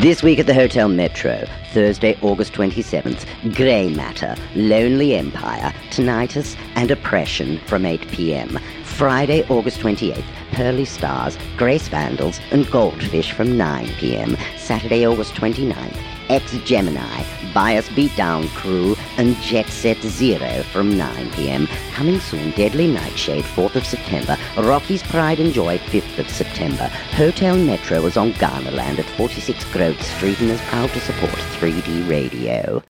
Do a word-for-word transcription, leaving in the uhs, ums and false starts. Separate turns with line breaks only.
This week at the Hotel Metro, Thursday, August twenty-seventh, Grey Matter, Lonely Empire, Tinnitus and Oppression from eight p.m. Friday, August twenty-eighth, Pearly Stars, Grace Vandals and Goldfish from nine p.m. Saturday, August twenty-ninth, Ex-Gemini, Bias Beatdown Crew and Jet Set Zero from nine p.m. Coming soon, Deadly Nightshade, fourth of September, Rocky's Pride and Joy, fifth of September. Hotel Metro is on Ghanaland at forty-six Grove Street and is proud to support three D Radio.